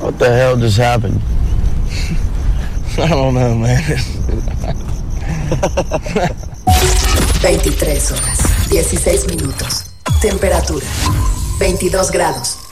What the hell just happened? I don't know, man. 23 horas, 16 minutos. Temperatura, 22 grados.